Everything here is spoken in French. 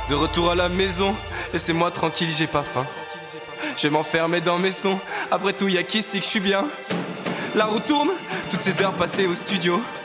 De retour à la maison, laissez-moi tranquille, j'ai pas faim. Je vais m'enfermer dans mes sons, après tout y'a qu'ici que je suis bien. La roue tourne, toutes ces heures passées au studio.